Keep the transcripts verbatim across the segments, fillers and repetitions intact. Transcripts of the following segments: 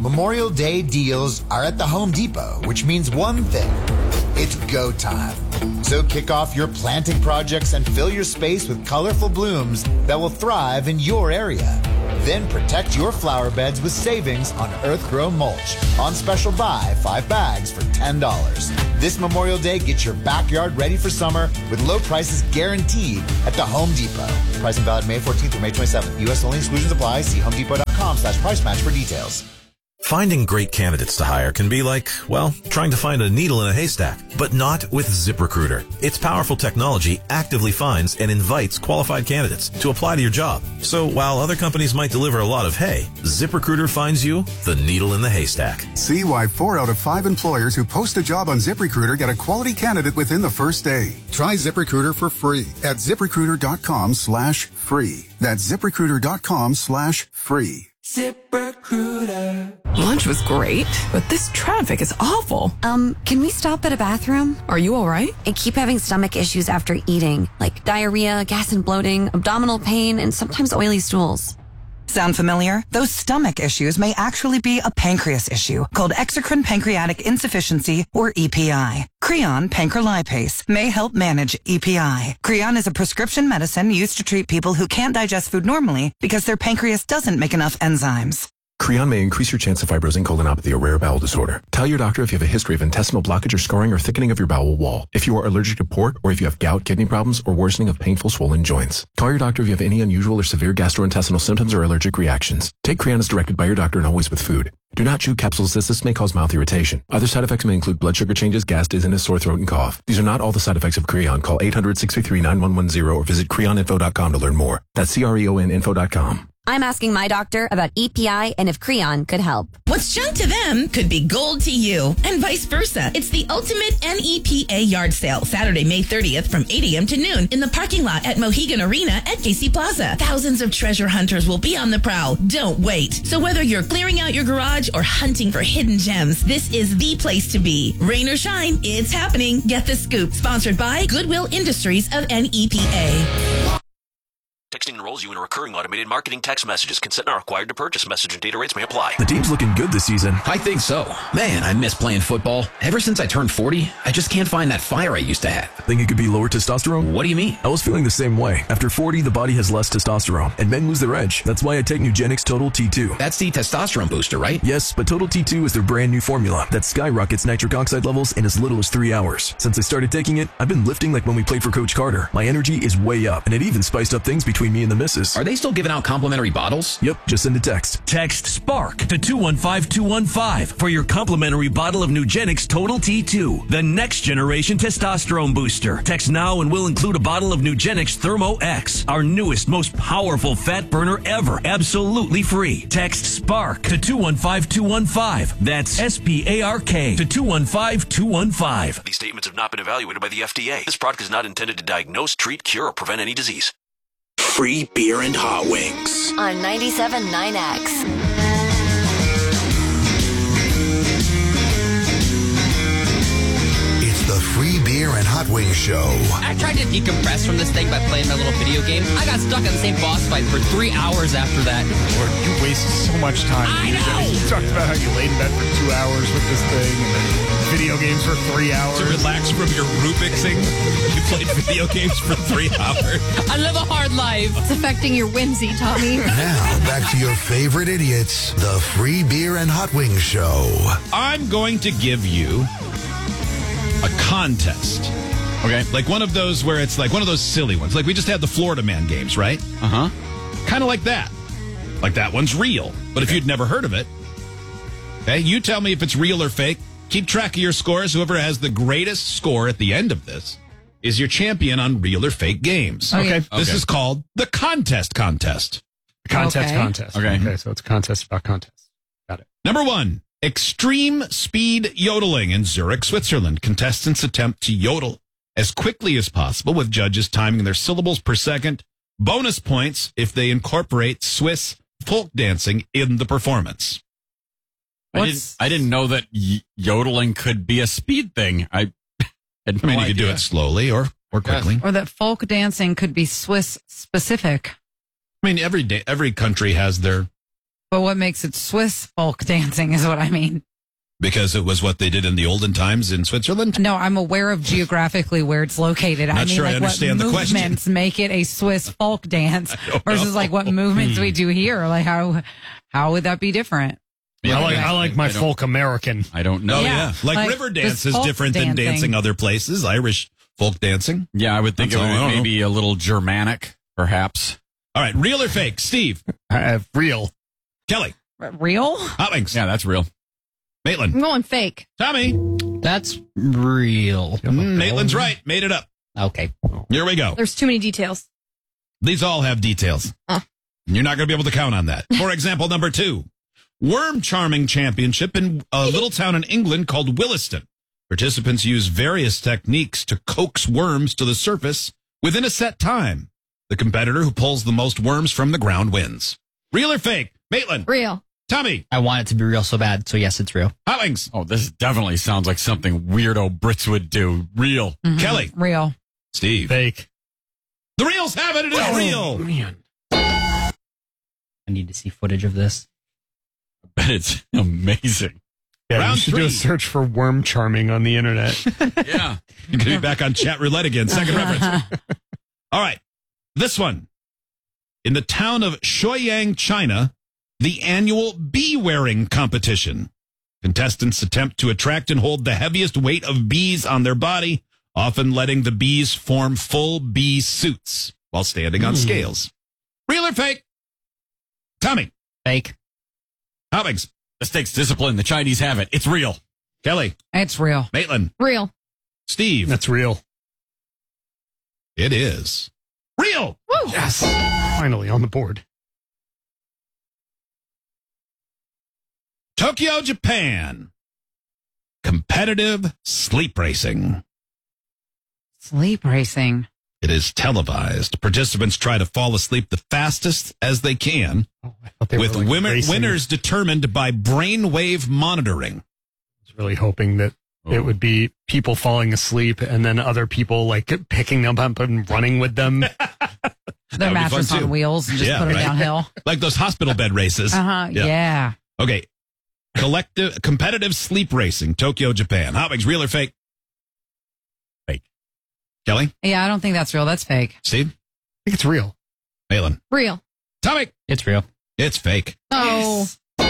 Memorial Day deals are at the Home Depot, which means one thing. It's go time. So kick off your planting projects and fill your space with colorful blooms that will thrive in your area. Then protect your flower beds with savings on Earthgrow mulch. On special buy, five bags for ten dollars. This Memorial Day, get your backyard ready for summer with low prices guaranteed at the Home Depot. Pricing valid May fourteenth through May twenty-seventh. U S only, exclusions apply. See homedepot.com slash price match for details. Finding great candidates to hire can be like, well, trying to find a needle in a haystack, but not with ZipRecruiter. Its powerful technology actively finds and invites qualified candidates to apply to your job. So while other companies might deliver a lot of hay, ZipRecruiter finds you the needle in the haystack. See why four out of five employers who post a job on ZipRecruiter get a quality candidate within the first day. Try ZipRecruiter for free at ZipRecruiter.com slash free. That's ZipRecruiter.com slash free. ZipRecruiter. Lunch was great, but this traffic is awful. Um, can we stop at a bathroom? Are you all right? I keep having stomach issues after eating, like diarrhea, gas and bloating, abdominal pain, and sometimes oily stools. Sound familiar? Those stomach issues may actually be a pancreas issue called exocrine pancreatic insufficiency, or E P I. Creon pancrelipase may help manage E P I. Creon is a prescription medicine used to treat people who can't digest food normally because their pancreas doesn't make enough enzymes. Creon may increase your chance of fibrosing colonopathy, a rare bowel disorder. Tell your doctor if you have a history of intestinal blockage or scarring or thickening of your bowel wall, if you are allergic to pork, or if you have gout, kidney problems, or worsening of painful swollen joints. Call your doctor if you have any unusual or severe gastrointestinal symptoms or allergic reactions. Take Creon as directed by your doctor and always with food. Do not chew capsules as this may cause mouth irritation. Other side effects may include blood sugar changes, gas, dizziness, sore throat, and cough. These are not all the side effects of Creon. Call eight hundred, six three three, nine one one zero or visit creon info dot com to learn more. That's C R E O N info dot com. I'm asking my doctor about E P I and if Creon could help. What's junk to them could be gold to you, and vice versa. It's the ultimate N E P A yard sale, Saturday, May thirtieth from eight a.m. to noon in the parking lot at Mohegan Arena at K C Plaza. Thousands of treasure hunters will be on the prowl. Don't wait. So whether you're clearing out your garage or hunting for hidden gems, this is the place to be. Rain or shine, it's happening. Get the scoop. Sponsored by Goodwill Industries of N E P A. Texting enrolls you in a recurring automated marketing text messages. Consent not required to purchase. Message and data rates may apply. The team's looking good this season. I think so. Man, I miss playing football. Ever since I turned forty, I just can't find that fire I used to have. Think it could be lower testosterone? What do you mean? I was feeling the same way. After forty, the body has less testosterone, and men lose their edge. That's why I take Nugenix Total T two. That's the testosterone booster, right? Yes, but Total T two is their brand new formula that skyrockets nitric oxide levels in as little as three hours. Since I started taking it, I've been lifting like when we played for Coach Carter. My energy is way up, and it even spiced up things between me and the missus. Are they still giving out complimentary bottles? Yep, just send a text. Text SPARK to two one five two one five for your complimentary bottle of Nugenix Total T two, the next generation testosterone booster. Text now and we'll include a bottle of Nugenix Thermo X, our newest, most powerful fat burner ever, absolutely free. Text SPARK to two one five two one five. That's S P A R K to two one five two one five. These statements have not been evaluated by the F D A. This product is not intended to diagnose, treat, cure, or prevent any disease. Free beer and hot wings on ninety-seven point nine X. It's the Free Beer and Hot Wings Show. I tried to decompress from this thing by playing my little video game. I got stuck in the same boss fight for three hours after that. Lord, you wasted so much time. I know! You talked about how you laid in bed for two hours with this thing and then video games for three hours. To relax from your Rubixing, you played video games for three hours. I live a hard life. It's affecting your whimsy, Tommy. Now, back to your favorite idiots, the Free Beer and Hot Wings Show. I'm going to give you a contest. Okay? Like one of those where it's like one of those silly ones. Like we just had the Florida Man games, right? Uh-huh. Kind of like that. Like that one's real. But okay. If you'd never heard of it, okay, you tell me if it's real or fake. Keep track of your scores. Whoever has the greatest score at the end of this is your champion on real or fake games. Okay. okay. This okay. is called the contest contest. Contest okay. contest. Okay. Okay, so it's a contest about contests. Got it. Number one, extreme speed yodeling in Zurich, Switzerland. Contestants attempt to yodel as quickly as possible with judges timing their syllables per second. Bonus points if they incorporate Swiss folk dancing in the performance. I didn't, I didn't know that y- yodeling could be a speed thing. I, had no I mean, you idea. could do it slowly or, or quickly. Or that folk dancing could be Swiss specific. I mean, every day, every country has their But what makes it Swiss folk dancing is what I mean. Because it was what they did in the olden times in Switzerland? No, I'm aware of geographically where it's located. Not I mean, sure like I understand what the question. movements make it a Swiss folk dance versus know. like what movements we do here. Like how how would that be different? I like I like my folk American. I don't know. Oh, yeah. Yeah, Like, like river this dance is folk different than dancing. dancing other places. Irish folk dancing. Yeah, I would think That's it all I would know. maybe a little Germanic, perhaps. All right, real or fake? Steve. Uh, real. Kelly. Real? Hot Wings. Yeah, that's real. Maitland. I'm going fake. Tommy. That's real. Mm, Maitland's right. Made it up. Okay. Here we go. There's too many details. These all have details. Uh. You're not going to be able to count on that. For example, number two, worm charming championship in a little town in England called Williston. Participants use various techniques to coax worms to the surface within a set time. The competitor who pulls the most worms from the ground wins. Real or fake? Maitland. Real. Tommy. I want it to be real so bad, so yes, it's real. Hot Wings. Oh, this definitely sounds like something weirdo Brits would do. Real. Mhm. Kelly. Real. Steve. Fake. The reals have it. It is Oh, real. Man. I need to see footage of this. But it's amazing. Yeah, Round you should three. do a search for worm charming on the internet. Yeah. You're going to be back on chat roulette again. Second reference. All right. This one. In the town of Shoyang, China, the annual bee wearing competition. Contestants attempt to attract and hold the heaviest weight of bees on their body, often letting the bees form full bee suits while standing on Mm. scales. Real or fake? Tommy. Fake. Hot Wings. This takes discipline. The Chinese have it. It's real. Kelly. It's real. Maitland. Real. Steve. That's real. It is. Real. Woo. Yes. Finally on the board. Tokyo, Japan. Competitive sleep racing. Sleep racing. It is televised. Participants try to fall asleep the fastest as they can, Oh, I thought they with were like winner, racing. winners determined by brainwave monitoring. I was really hoping that it would be people falling asleep and then other people like picking them up and running with them. Their would be mattress fun, too. on wheels and just Yeah, put it right. downhill. Like those hospital bed races. Uh huh. Yeah. Okay. Collective competitive sleep racing, Tokyo, Japan. Hot Wings, real or fake? Fake. Kelly? Yeah, I don't think that's real. That's fake. Steve? I think it's real. Malin? Real. Tommy? It's real. It's fake. Oh.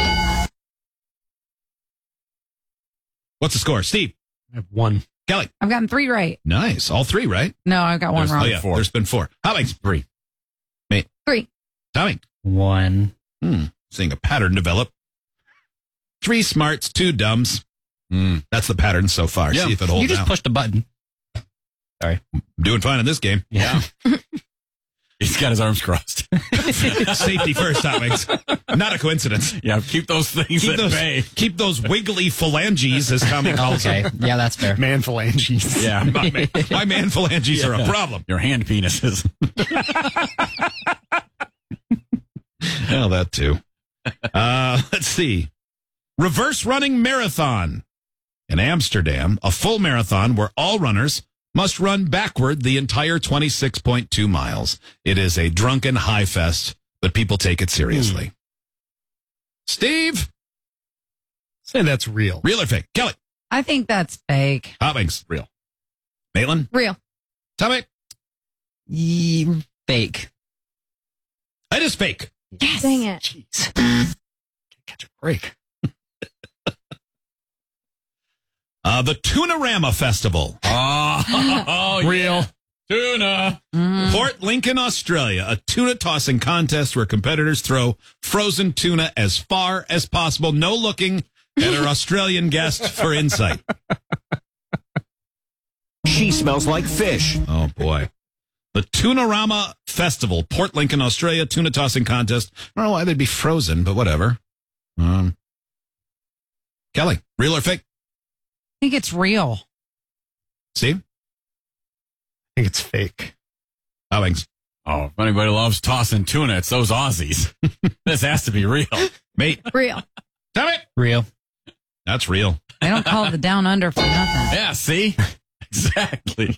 What's the score? Steve? I have one. Kelly? I've gotten three right. Nice. All three, right? No, I've got one There's- wrong. Oh, yeah. Four. There's been four. Hot Wings? Three. Mate? Three. Tommy? One. Hmm. Seeing a pattern develop. Three smarts, two dumbs. Mm. That's the pattern so far. Yeah. See if it holds You just out. pushed a button. Sorry. Doing fine in this game. Yeah. He's got his arms crossed. Safety first, Hot Wings. Not a coincidence. Yeah, keep those things Keep at those, bay. keep those wiggly phalanges, as Tommy calls Okay. them. Yeah, that's fair. Man phalanges. Yeah. My man, my man phalanges are a problem. Your hand penises. Well, that too. Uh, let's see. Reverse running marathon. In Amsterdam, a full marathon where all runners must run backward the entire twenty-six point two miles. It is a drunken high fest, but people take it seriously. Mm. Steve? Say that's real. Real or fake? Kelly? I think that's fake. Hot Wings? Real. Maitland? Real. Tommy? Ye- Fake. It is fake. Yes. Dang it. Jeez. Can't catch a break. Uh, the Tunarama Festival. Oh, Real. Tuna. Port Lincoln, Australia, a tuna tossing contest where competitors throw frozen tuna as far as possible. No looking at our Australian guest for insight. She smells like fish. Oh, boy. The Tunarama Festival, Port Lincoln, Australia, tuna tossing contest. I don't know why they'd be frozen, but whatever. Um, Kelly, real or fake? I think it's real. Steve? I think it's fake. Hot Wings. Oh, if anybody loves tossing tuna, it's those Aussies. This has to be real. Mate. Real. Damn it. Real. That's real. They don't call it the down under for nothing. Yeah, see? Exactly.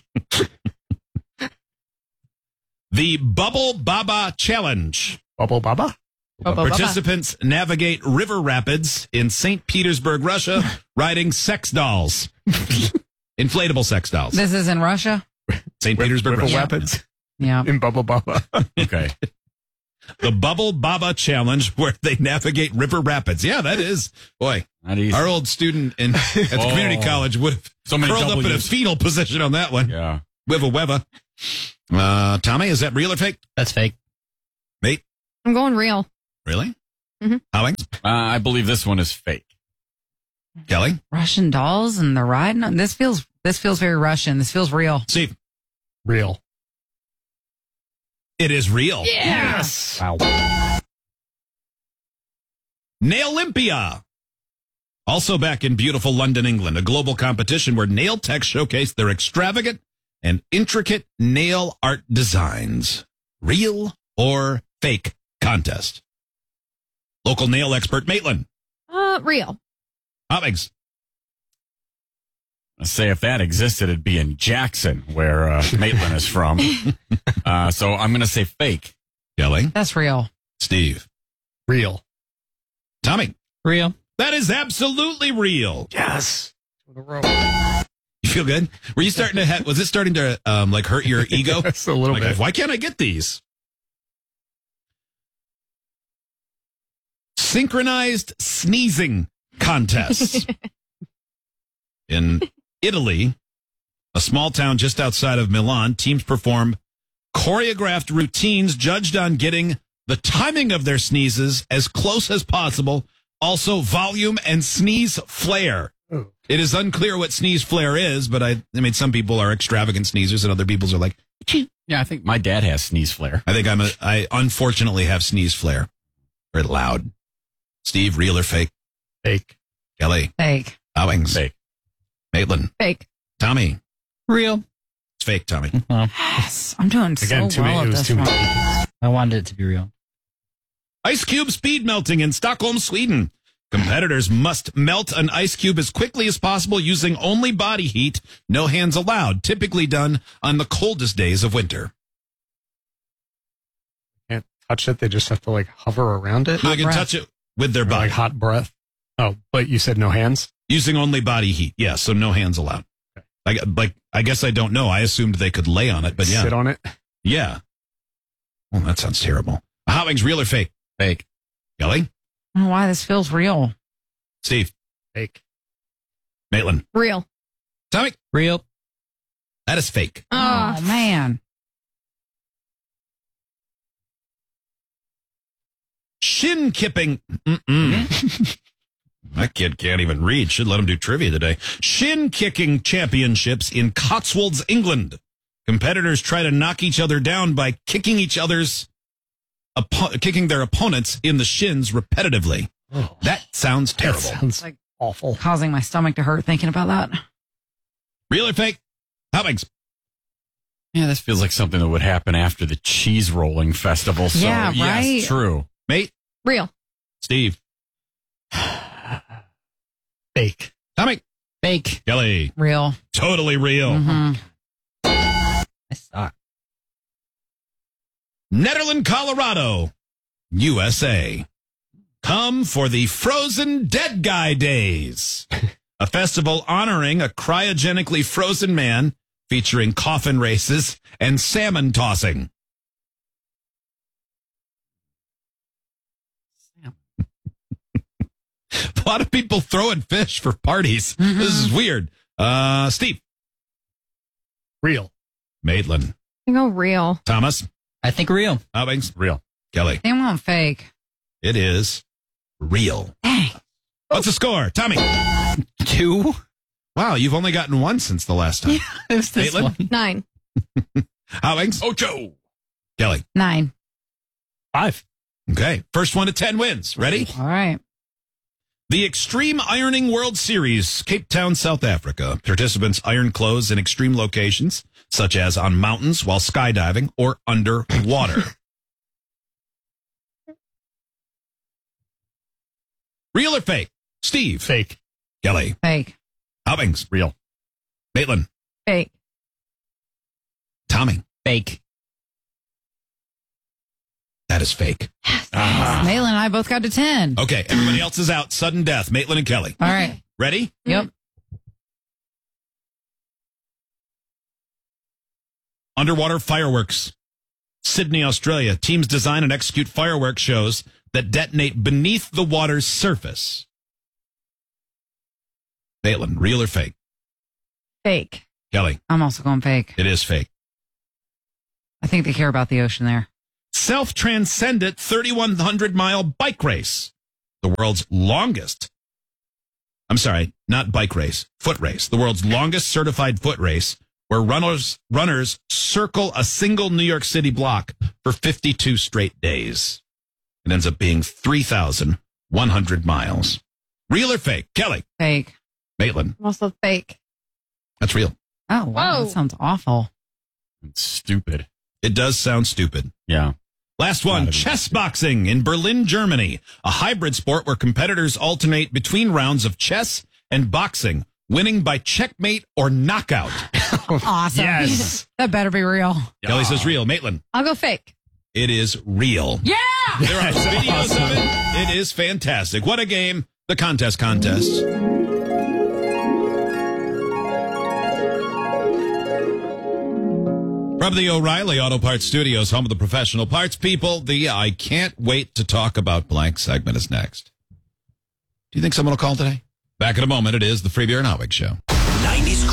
The Bubble Baba Challenge. Bubble Baba? Participants navigate river rapids in Saint Petersburg, Russia, riding sex dolls. Inflatable sex dolls. This is in Russia? Saint Petersburg, River Russia. Rapids. Yeah. In Bubble Baba. Okay. The Bubble Baba Challenge, where they navigate river rapids. Yeah, that is. Boy, Not easy. our old student in, at the Oh. community college would have So many curled up in a W's. fetal position on that one. Yeah. Wiva weva. Uh, Tommy, is that real or fake? That's fake. Mate, I'm going real. really? Mhm. Howing? Uh, I believe this one is fake. Kelly? Russian dolls and the ride? No, this feels this feels very Russian. This feels real. Steve? Real. It is real. Yes. Wow. Nail Olympia. Also back in beautiful London, England, a global competition where nail techs showcase their extravagant and intricate nail art designs. Real or fake contest. Local nail expert Maitland. Uh, real. Hobbings. I say if that existed, it'd be in Jackson, where uh, Maitland is from. Uh, so I'm going to say fake. Kelly. That's real. Steve. Real. Tommy. Real. That is absolutely real. Yes. You feel good? Were you starting to have, was it starting to um, like hurt your ego? Yes, a little Like, bit. why can't I get these? Synchronized sneezing contest. In Italy, a small town just outside of Milan, teams perform choreographed routines judged on getting the timing of their sneezes as close as possible, also volume and sneeze flare. Oh. It is unclear what sneeze flare is, but I, I mean, some people are extravagant sneezers and other people's are like, Yeah, I think my dad has sneeze flare. I think I'm a, I unfortunately have sneeze flare. Very loud. Steve, real or fake? Fake. Kelly. Fake. Howings. Fake. Maitland. Fake. Tommy. Real. It's fake, Tommy. Yes. I'm doing Again, so too well many. It at was this too one. many. I wanted it to be real. Ice cube speed melting in Stockholm, Sweden. Competitors must melt an ice cube as quickly as possible using only body heat, no hands allowed, typically done on the coldest days of winter. Can't touch it. They just have to like hover around it. They can breath. touch it with their Or, body. like hot breath. Oh, but you said no hands? Using only body heat, yes, so no hands allowed. I, like, I guess I don't know. I assumed they could lay on it, but yeah. Sit on it? Yeah. Well, that sounds terrible. Howings, real or fake? Fake. Kelly? I don't know why this feels real. Steve? Fake. Maitland? Real. Tommy? Real. That is fake. Oh, man. Shin kipping. Mm-mm. That kid can't even read. Should let him do trivia today. Shin kicking championships in Cotswolds, England. Competitors try to knock each other down by kicking each other's, oppo- kicking their opponents in the shins repetitively. Oh. That sounds terrible. That sounds Like- awful. Causing my stomach to hurt thinking about that. Real or fake? Howings? Yeah, this feels like something that would happen after the cheese rolling festival. So, Yeah, yes, right? true. Mate? Real. Steve? Fake. Tommy? Fake. Kelly? Real. Totally real. hmm I suck. Netherland, Colorado, U S A. Come for the Frozen Dead Guy Days, a festival honoring a cryogenically frozen man featuring coffin races and salmon tossing. A lot of people throwing fish for parties. Mm-hmm. This is weird. Uh, Steve. Real. Maitland. I go real. Thomas. I think real. Howings. Real. Kelly. They want fake. It is real. Dang. What's the score? Tommy. Two. Wow, you've only gotten one since the last time. It was this Maitland? one. Nine. Howings. Ocho. Kelly. Nine. Five. Okay. First one to ten wins. Ready? All right. The Extreme Ironing World Series, Cape Town, South Africa. Participants iron clothes in extreme locations, such as on mountains while skydiving or underwater. Real or fake? Steve. Fake. Kelly. Fake. Howings. Real. Maitland. Fake. Tommy. Fake. That is fake. Ah. Maitland and I both got to ten. Okay, everybody else is out. Sudden death. Maitland and Kelly. All right. Ready? Yep. Underwater fireworks. Sydney, Australia. Teams design and execute fireworks shows that detonate beneath the water's surface. Maitland, real or fake? Fake. Kelly. I'm also going fake. It is fake. I think they care about the ocean there. Self-transcendent thirty-one hundred mile bike race. The world's longest. I'm sorry, not bike race, foot race. The world's longest certified foot race where runners runners circle a single New York City block for fifty-two straight days. It ends up being three thousand one hundred miles. Real or fake? Kelly. Fake. Maitland. Also fake. That's real. Oh, wow. Whoa. That sounds awful. It's stupid. It does sound stupid. Yeah. Last one, chess boxing in Berlin, Germany. A hybrid sport where competitors alternate between rounds of chess and boxing, winning by checkmate or knockout. Awesome. Yes. That better be real. Kelly says real. Maitland. I'll go fake. It is real. Yeah! There are videos of it. It is fantastic. What a game. The contest contest. From the O'Reilly Auto Parts Studios, home of the professional parts people, the I can't wait to talk about blank segment is next. Do you think someone will call today? Back in a moment. It is the Free Beer and Hotwig Show. nineties